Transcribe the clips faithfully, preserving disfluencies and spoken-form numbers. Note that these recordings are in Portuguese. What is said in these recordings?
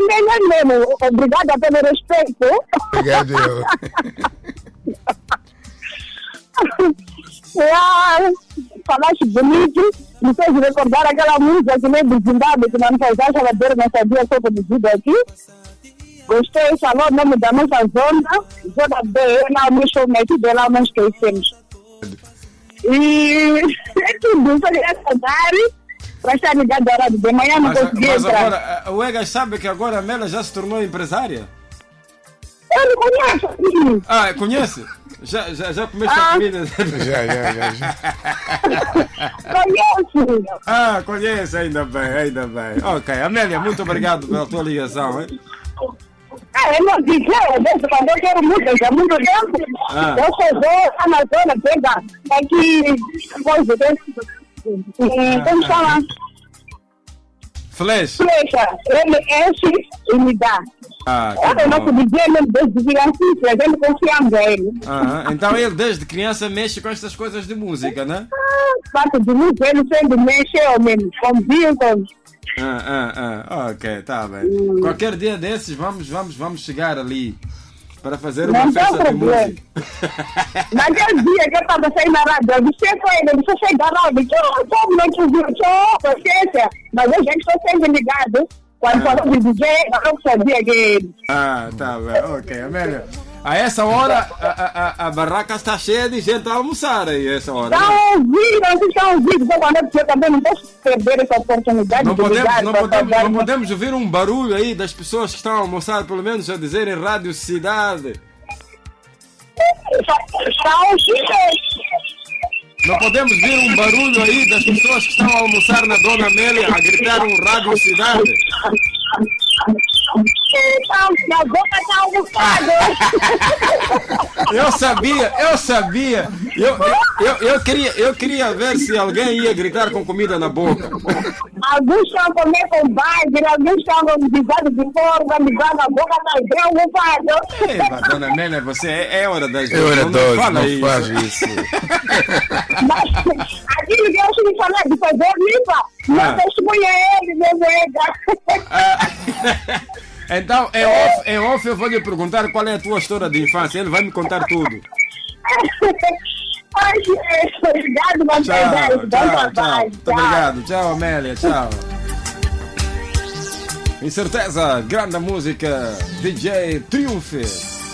Melhor mesmo. Obrigada pelo respeito. Obrigado, eu. Ah, falaste bonito, me fez recordar aquela música que nem do Zimbábue, que não faz a ladeira, não sabia ser produzida aqui. Gostei, falou o nome da nossa zona, zona B, lá no show metido, lá não esquecemos. E é tudo, só queria saudar para estar ligado à rádio. De manhã não Mas, consegui mas entrar. agora, o Egas sabe que agora a Mela já se tornou empresária? Eu não conheço. Sim. Ah, conhece? Já, já, já comeste Ah. a comida? Já, já, já. já. Conheço. Ah, conhece, ainda bem, ainda bem. Ok, Amélia, muito obrigado pela tua ligação, hein? É, eu não disse, desde quando eu quero música, há muito tempo. Ah. Eu sou boa, na zona, pega aqui, coisa, tem, como chama? Flash. Flecha, ele enche e me dá. Ah, É o que nosso bom. D J mesmo desde criança, a gente confiamos a ele. Aham, então ele desde criança mexe com estas coisas de música, né? Parte de música, ele sempre mexeu mesmo, convio com... Ah, ah, ah, ok, tá bem. Qualquer dia desses vamos, vamos, vamos chegar ali para fazer uma Não tem festa de problema. música. Naquele dia que eu estava saindo na rádio, eu disse com ele, ele só sai da rádio, eu como não te viu, eu paciência, mas eu já estou sempre ligado. Quando falou de D J, eu não sabia que... Ah, tá bem, ok, Amélia. A essa hora a, a, a, a barraca está cheia de gente a almoçar aí, a essa hora. Né? Estão ouvindo, vocês estão ouvindo, então quando eu também não posso perder essa oportunidade Não de podemos, ligar não, para podemos, falar. não podemos ouvir um barulho aí das pessoas que estão a almoçar, pelo menos a dizerem Rádio Cidade. Estão Não podemos ver um barulho aí das pessoas que estão a almoçar na Dona Amélia a gritar um Rádio Cidade. na boca está almoçado. Eu sabia, eu sabia. Eu, eu, eu, eu, queria, eu queria ver se alguém ia gritar com comida na boca. Alguns estão a comer com bagre, alguns estão com bisado de porco, bisado na boca, está preocupado. Eba, Dona Amélia, você é, é hora das É hora não, dois, fala não isso. faz isso. Mas aquilo que eu gosto de falar, de fazer limpa, não testemunha ele, meu velho. Ah, então, em off, em off eu vou lhe perguntar qual é a tua história de infância. Ele vai me contar tudo. Ai, gente, obrigado, meu Tchau, velho. Bom tchau, tchau. trabalho. Muito obrigado. Tchau, Amélia. Tchau. Incerteza, grande música, D J Triunfe.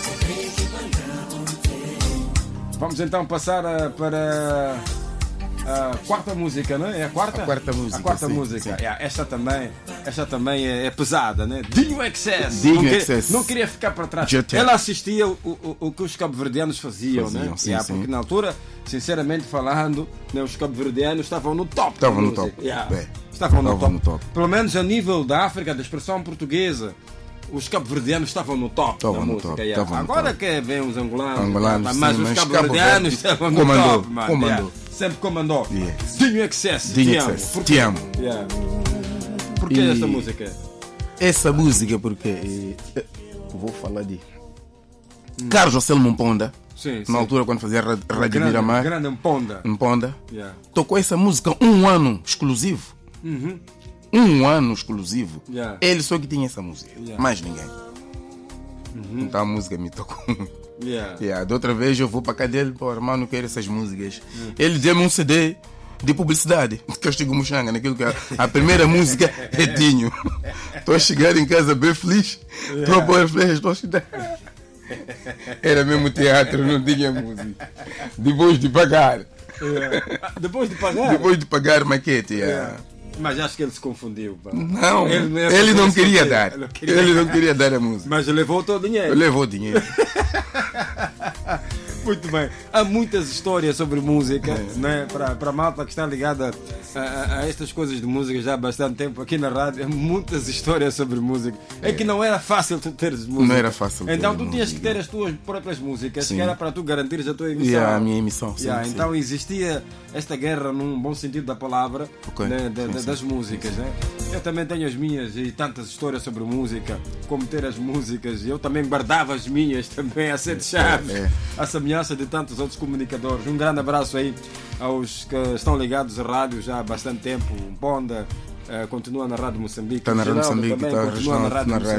Vamos então passar uh, para a quarta música, não é? É a quarta? A quarta música, A quarta sim, música. sim. É, esta também, esta também é, é pesada, né? Dinho Excess. Dinho não, queria, Excess. não queria ficar para trás. Já tem. Ela assistia o, o, o que os cabo-verdianos faziam, Faziam, né? sim, Yeah, sim. porque na altura, sinceramente falando, né, os cabo-verdianos estavam no top. Estavam da no música. top. Yeah. É. Estavam no Estavam top. no top. Pelo menos a nível da África, da expressão portuguesa. Os cabo-verdianos estavam no top Estavam da no música. top, yeah. estavam no Agora top. que vem os angolanos, Angolanos, tá, sim, mas os mas cabo-verdianos Cabo Verde estavam no comandou, top, mano. comandou. Yeah. Sempre comandou. Yeah. Dinho Excess, Dinho te amo. Excess, Por te quê? amo. Yeah. Por que E- esta música? Essa música, porque eh, eh, vou falar de Carlos Anselmo Mponda, Sim, sim. na altura quando fazia Ra- Rádio grande, Miramar, grande Mponda. Mponda, Yeah. tocou essa música um ano exclusivo. Uhum. Um ano exclusivo. Yeah. Ele só que tinha essa música, Yeah. mais ninguém. Então a música me tocou muito. Yeah. Yeah, da outra vez eu vou para cá dele, pô, irmão, não quero essas músicas. Ele deu-me um C D de publicidade, que eu chego Muxanga, naquilo que a, a primeira música é Dinho. Estou a chegar em casa bem feliz, estou a pôr flechas, estou a estudar. Era mesmo teatro, não tinha música. Depois de pagar, Yeah. Depois de pagar? depois de pagar maquete. Yeah. Yeah. Mas acho que ele se confundiu. Pá. Não, Ele ele, não ia fazer não isso queria contigo. dar. Ele não queria Ele não queria dar a música. Mas levou todo o dinheiro. Levou dinheiro. Muito bem. Há muitas histórias sobre música, né? Para, para a malta que está ligada a, a, a estas coisas de música já há bastante tempo aqui na rádio. Há muitas histórias sobre música. É que não era fácil tu teres música. Não era fácil ter Então tu tinhas música. que ter as tuas próprias músicas, Sim. que era para tu garantires a tua emissão. E a minha emissão, sim, Yeah, sim. Então existia esta guerra num bom sentido da palavra, Ok. né, da- Sim, da- sim. das músicas. Né? Eu também tenho as minhas e tantas histórias sobre música, como ter as músicas. Eu também guardava as minhas também a sete chaves, É. a semelhança de tantos outros comunicadores. Um grande abraço aí aos que estão ligados à rádio já há bastante tempo. Ponda eh, continua na Rádio Moçambique. Está na Rádio Geraldo Moçambique, também está continua na na Rádio Rádio